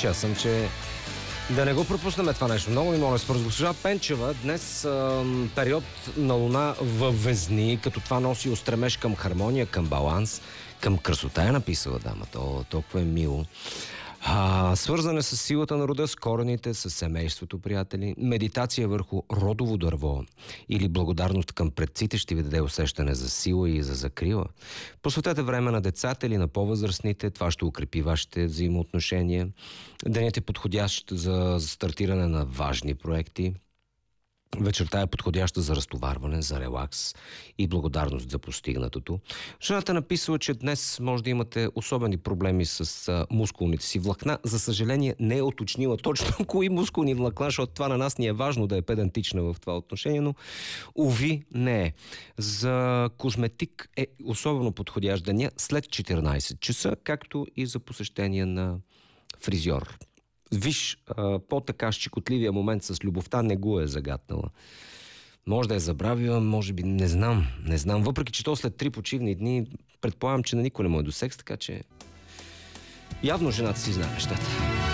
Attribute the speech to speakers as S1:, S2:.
S1: Мълча съм, че да не го пропуснем това нещо. Много ми моля, според госпожа Пенчева, днес период на луна във Везни, като това носи устремеж към хармония, към баланс, към красота е написала дамата. О, толкова е мило. Свързане с силата на рода, с корените, с семейството, приятели. Медитация върху родово дърво или благодарност към предците ще ви даде усещане за сила и за закрила. Посветете време на децата или на по-възрастните. Това ще укрепи вашите взаимоотношения. Денят е подходящ за стартиране на важни проекти. Вечерта е подходяща за разтоварване, за релакс и благодарност за постигнатото. Жената написала, че днес може да имате особени проблеми с мускулните си влакна. За съжаление не е уточнила точно кои мускулни влакна, защото това на нас ни е важно да е педантична в това отношение, но уви не е. За козметик е особено подходящ деня след 14 часа, както и за посещение на фризьор. Виж, по-така щекотливия момент с любовта не го е загатнала. Може да е забравила, може би, не знам. Въпреки, че то след 3 почивни дни, предполагам, че на никой не му е до секс, така че явно жената си знае нещата.